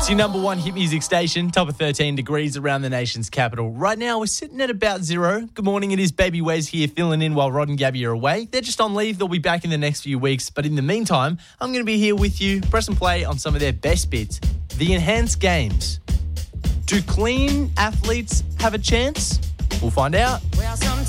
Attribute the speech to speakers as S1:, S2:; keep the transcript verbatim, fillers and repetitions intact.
S1: It's your number one hit music station, top of thirteen degrees around the nation's capital. Right now, we're sitting at about zero. Good morning, it is Baby Wes here, filling in while Rod and Gabby are away. They're just on leave. They'll be back in the next few weeks. But in the meantime, I'm going to be here with you, press and play on some of their best bits. The Enhanced Games. Do clean athletes have a chance? We'll find out.
S2: Well, some